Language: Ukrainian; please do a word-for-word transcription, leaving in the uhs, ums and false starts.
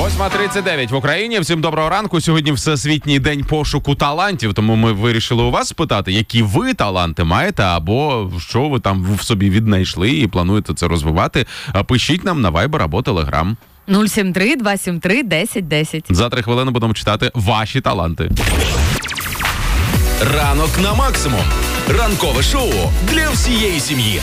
восьма тридцять дев'ять в Україні. Всім доброго ранку. Сьогодні Всесвітній день пошуку талантів, тому ми вирішили у вас спитати, які ви таланти маєте, або що ви там в собі віднайшли і плануєте це розвивати. Пишіть нам на Viber або Telegram. нуль сім три два сім три десять десять. За три хвилини будемо читати ваші таланти. Ранок на максимум. Ранкове шоу для всієї сім'ї.